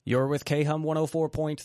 You're with KHUM 104.3,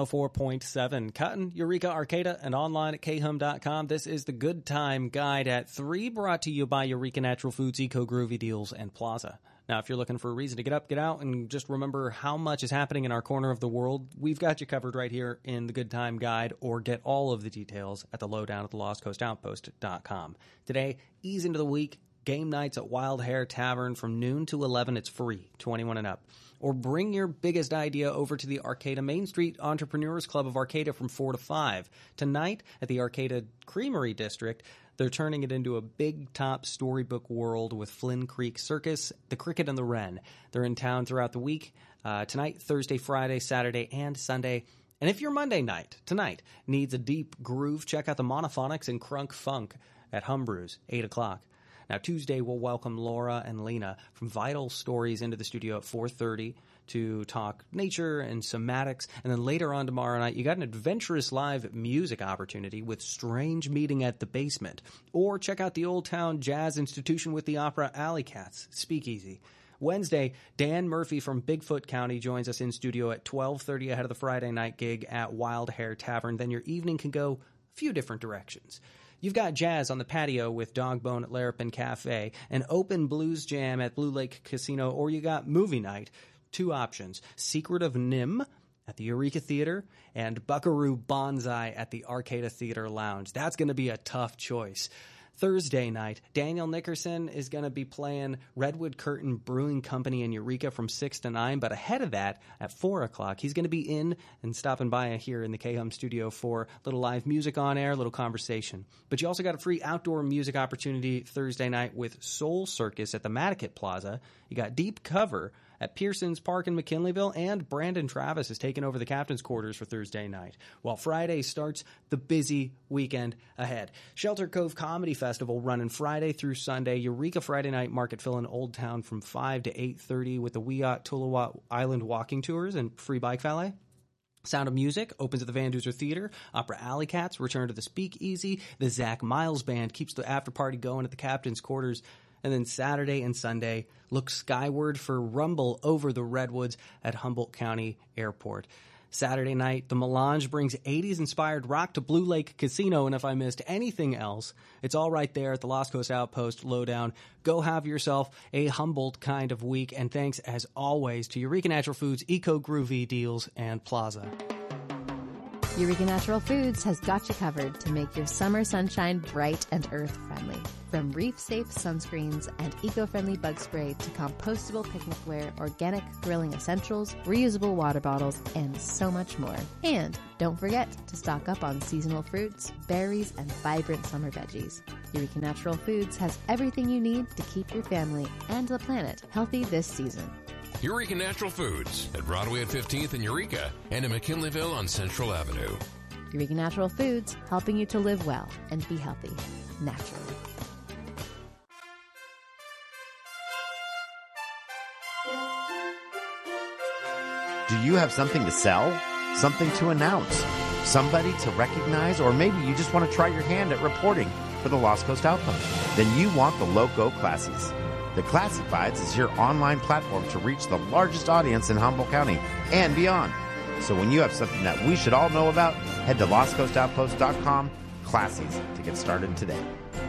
104.7, Cotton, Eureka, Arcata, and online at khum.com. This is the Good Time Guide at 3, brought to you by Eureka Natural Foods, Eco Groovy Deals, and Plaza. Now, if you're looking for a reason to get up, get out, and just remember how much is happening in our corner of the world, we've got you covered right here in the Good Time Guide, or get all of the details at the lowdown at the lostcoastoutpost.com. Today, ease into the week. Game nights at Wild Hare Tavern from noon to 11. It's free, 21 and up. Or bring your biggest idea over to the Arcata Main Street Entrepreneurs Club of Arcata from 4 to 5. Tonight at the Arcata Creamery District, they're turning it into a big top storybook world with Flynn Creek Circus, the Cricket, and the Wren. They're in town throughout the week, tonight, Thursday, Friday, Saturday, and Sunday. And if your Monday night, tonight, needs a deep groove, check out the Monophonics and Crunk Funk at Humbrews, 8 o'clock. Now, Tuesday, we'll welcome Laura and Lena from Vital Stories into the studio at 4:30 to talk nature and somatics. And then later on tomorrow night, you got an adventurous live music opportunity with Strange Meeting at the Basement. Or check out the Old Town Jazz Institution with the opera Alley Cats, Speakeasy. Wednesday, Dan Murphy from Bigfoot County joins us in studio at 12:30 ahead of the Friday night gig at Wild Hare Tavern. Then your evening can go a few different directions. You've got jazz on the patio with Dogbone at Larapin Cafe, an open blues jam at Blue Lake Casino, or you got movie night. Two options: Secret of Nim at the Eureka Theater and Buckaroo Banzai at the Arcata Theater Lounge. That's going to be a tough choice. Thursday night, Daniel Nickerson is going to be playing Redwood Curtain Brewing Company in Eureka from 6 to 9, but ahead of that, at 4 o'clock, he's going to be in and stopping by here in the KHUM studio for a little live music on air, a little conversation. But you also got a free outdoor music opportunity Thursday night with Soul Circus at the Mattakit Plaza. You got Deep Cover at Pearson's Park in McKinleyville, and Brandon Travis has taken over the captain's quarters for Thursday night, while Friday starts the busy weekend ahead. Shelter Cove Comedy Festival running Friday through Sunday. Eureka Friday Night Marketville in Old Town from 5 to 8:30 with the Weot Tulawa Island walking tours and free bike valet. Sound of Music opens at the Van Duzer Theater. Opera Alley Cats return to the Speakeasy. The Zach Miles Band keeps the after party going at the captain's quarters. And then Saturday and Sunday, look skyward for Rumble Over the Redwoods at Humboldt County Airport. Saturday night, the Melange brings 80s-inspired rock to Blue Lake Casino, and if I missed anything else, it's all right there at the Lost Coast Outpost Lowdown. Go have yourself a Humboldt kind of week, and thanks, as always, to Eureka Natural Foods, Eco Groovy Deals, and Plaza. Eureka Natural Foods has got you covered to make your summer sunshine bright and earth-friendly. From reef-safe sunscreens and eco-friendly bug spray to compostable picnicware, organic grilling essentials, reusable water bottles, and so much more. And don't forget to stock up on seasonal fruits, berries, and vibrant summer veggies. Eureka Natural Foods has everything you need to keep your family and the planet healthy this season. Eureka Natural Foods at Broadway at 15th in Eureka and in McKinleyville on Central Avenue. Eureka Natural Foods, helping you to live well and be healthy, naturally. Do you have something to sell? Something to announce? Somebody to recognize? Or maybe you just want to try your hand at reporting for the Lost Coast Outpost? Then you want the Loco Classies. The Classifieds is your online platform to reach the largest audience in Humboldt County and beyond. So when you have something that we should all know about, head to lostcoastoutpost.com Classies to get started today.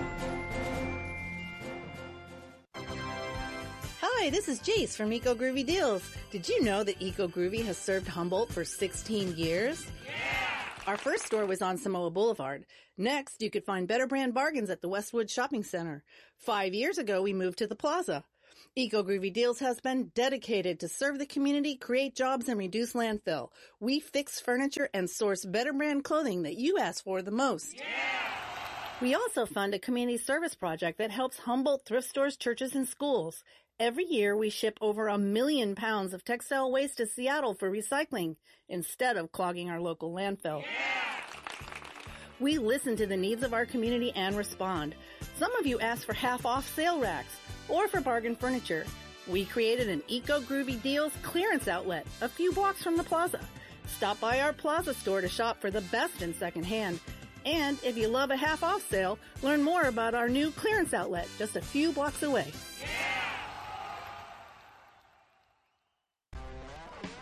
Hi, this is Jace from Eco Groovy Deals. Did you know that Eco Groovy has served Humboldt for 16 years? Yeah! Our first store was on Samoa Boulevard. Next, you could find better brand bargains at the Westwood Shopping Center. 5 years ago, we moved to the Plaza. Eco Groovy Deals has been dedicated to serve the community, create jobs, and reduce landfill. We fix furniture and source better brand clothing that you ask for the most. Yeah! We also fund a community service project that helps Humboldt thrift stores, churches, and schools. Every year, we ship over 1 million pounds of textile waste to Seattle for recycling instead of clogging our local landfill. Yeah! We listen to the needs of our community and respond. Some of you ask for half-off sale racks or for bargain furniture. We created an Eco Groovy Deals clearance outlet a few blocks from the Plaza. Stop by our Plaza store to shop for the best in secondhand. And if you love a half-off sale, learn more about our new clearance outlet just a few blocks away. Yeah!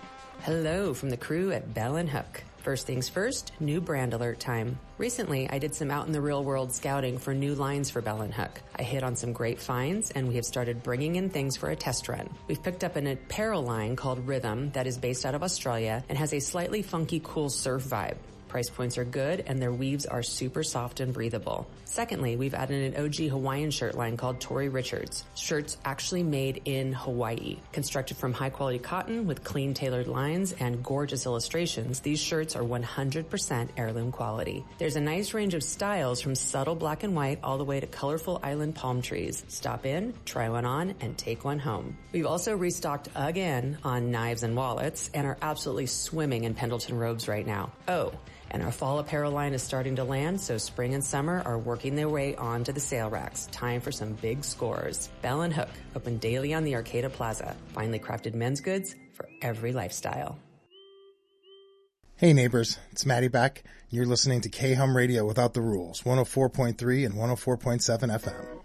Hello from the crew at Bell & Hook. First things first, new brand alert time. Recently, I did some out in the real world scouting for new lines for Bell & Hook. I hit on some great finds, and we have started bringing in things for a test run. We've picked up an apparel line called Rhythm that is based out of Australia and has a slightly funky, cool surf vibe. Price points are good, and their weaves are super soft and breathable. Secondly, we've added an OG Hawaiian shirt line called Tory Richards. Shirts actually made in Hawaii. Constructed from high-quality cotton with clean, tailored lines and gorgeous illustrations, these shirts are 100% heirloom quality. There's a nice range of styles from subtle black and white all the way to colorful island palm trees. Stop in, try one on, and take one home. We've also restocked again on knives and wallets and are absolutely swimming in Pendleton robes right now. Oh, and our fall apparel line is starting to land, so spring and summer are working their way onto the sale racks. Time for some big scores. Bell & Hook, open daily on the Arcata Plaza. Finely crafted men's goods for every lifestyle. Hey neighbors, it's Maddie back. You're listening to K-Hum Radio Without the Rules, 104.3 and 104.7 FM.